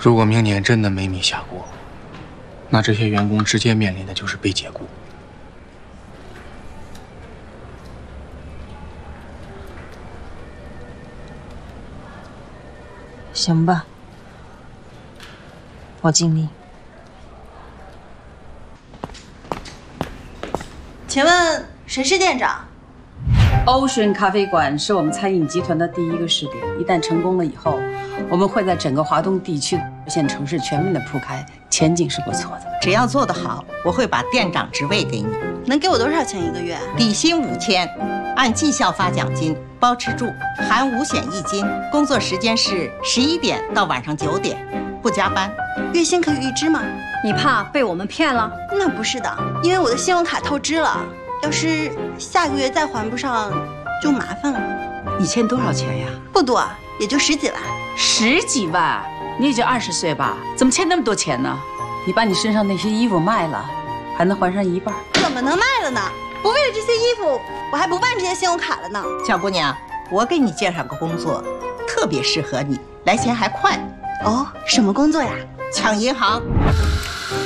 如果明年真的没米下锅，那这些员工直接面临的就是被解雇。 行吧，我尽力。 请问谁是店长 ？Ocean 咖啡馆是我们餐饮集团的第一个试点，一旦成功了以后，我们会在整个华东地区1线城市全面的铺开，前景是不错的。 只要做得好，我会把店长职位给你。 能给我多少钱一个月？ 底薪5000，按绩效发奖金，包吃住，含5险1金。工作时间是11点到晚上9点，不加班。 月薪可以预支吗？ 你怕被我们骗了？ 那不是的，因为我的信用卡透支了，要是下个月再还不上，就麻烦了。 你欠多少钱呀？ 不多，也就10几万。 10几万？你也就20岁吧，怎么欠那么多钱呢？你把你身上那些衣服卖了，还能还上一半。 怎么能卖了呢？不为了这些衣服，我还不办这些信用卡了呢。 小姑娘，我给你介绍个工作，特别适合你，来钱还快。 哦，什么工作呀？ 抢银行。